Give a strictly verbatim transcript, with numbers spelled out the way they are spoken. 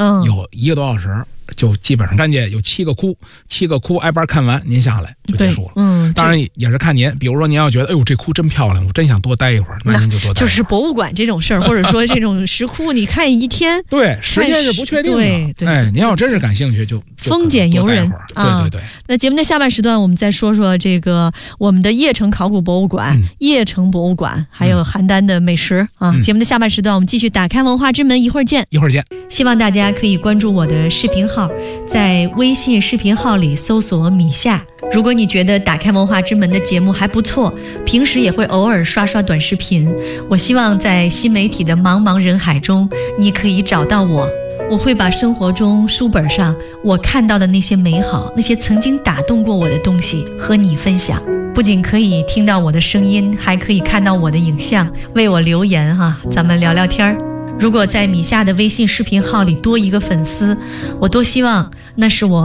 嗯， 有一个多小时。就基本上看见有七个窟，七个窟挨班看完，您下来就结束了。 嗯， 当然也是看您，比如说您要觉得，哎呦这窟真漂亮，我真想多待一会儿，那您就多待一会儿。 就是博物馆这种事儿，或者说这种石窟，你看一天， 对，时间是不确定的。 对对， 哎，您要真是感兴趣，就丰俭由人啊。对对对。 那节目的下半时段，我们再说说这个我们的邺城考古博物馆、嗯、邺城博物馆，还有邯郸的美食、嗯、啊。节目的下半时段，我们继续打开文化之门，一会儿见， 一会儿见。 希望大家可以关注我的视频号，在微信视频号里搜索米夏。如果你觉得打开文化之门的节目还不错，平时也会偶尔刷刷短视频，我希望在新媒体的茫茫人海中，你可以找到我。我会把生活中书本上我看到的那些美好，那些曾经打动过我的东西和你分享。不仅可以听到我的声音，还可以看到我的影像，为我留言哈、啊，咱们聊聊天。如果在米夏的微信视频号里多一个粉丝，我多希望那是我